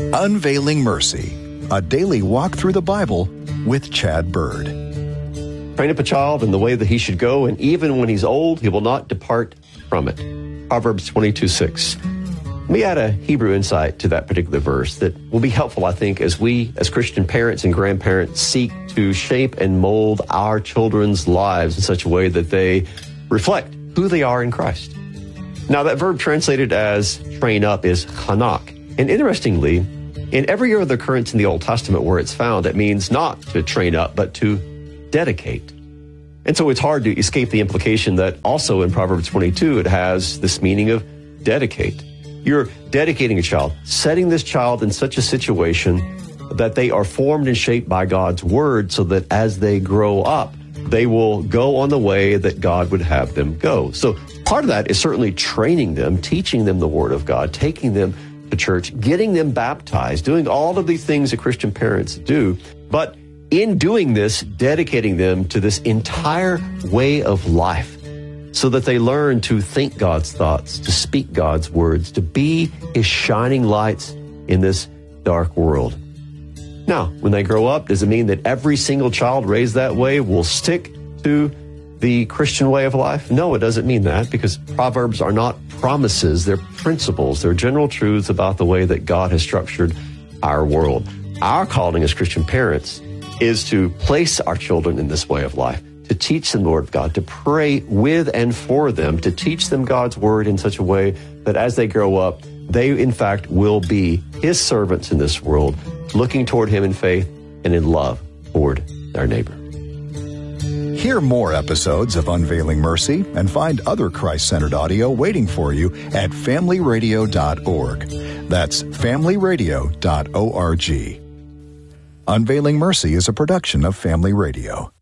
Unveiling Mercy, a daily walk through the Bible with Chad Bird. Train up a child in the way that he should go, and even when he's old, he will not depart from it. Proverbs 22:6. Let me add a Hebrew insight to that particular verse that will be helpful, I think, as we, as Christian parents and grandparents, seek to shape and mold our children's lives in such a way that they reflect who they are in Christ. Now, that verb translated as train up is chanak. And interestingly, in every other occurrence in the Old Testament where it's found, it means not to train up, but to dedicate. And so it's hard to escape the implication that also in Proverbs 22, it has this meaning of dedicate. You're dedicating a child, setting this child in such a situation that they are formed and shaped by God's word so that as they grow up, they will go on the way that God would have them go. So part of that is certainly training them, teaching them the word of God, taking them to church, getting them baptized, doing all of these things that Christian parents do. But in doing this, dedicating them to this entire way of life so that they learn to think God's thoughts, to speak God's words, to be his shining lights in this dark world. Now, when they grow up, does it mean that every single child raised that way will stick to the Christian way of life? No, it doesn't mean that, because Proverbs are not promises, they're principles, they're general truths about the way that God has structured our world. Our calling as Christian parents is to place our children in this way of life, to teach them the Word of God, to pray with and for them, to teach them God's Word in such a way that as they grow up, they in fact will be his servants in this world, looking toward him in faith and in love toward their neighbor. Hear more episodes of Unveiling Mercy and find other Christ-centered audio waiting for you at familyradio.org. That's familyradio.org. Unveiling Mercy is a production of Family Radio.